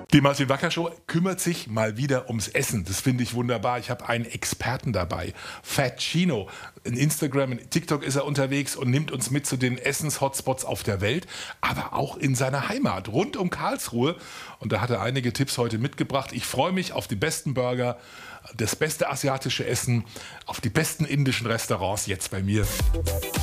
Die Martin Wacker Show kümmert sich mal wieder ums Essen. Das finde ich wunderbar. Ich habe einen Experten dabei. Fat Chino. In Instagram, in TikTok ist er unterwegs und nimmt uns mit zu den Essens-Hotspots auf der Welt, aber auch in seiner Heimat, rund um Karlsruhe. Und da hat er einige Tipps heute mitgebracht. Ich freue mich auf die besten Burger, das beste asiatische Essen, auf die besten indischen Restaurants jetzt bei mir.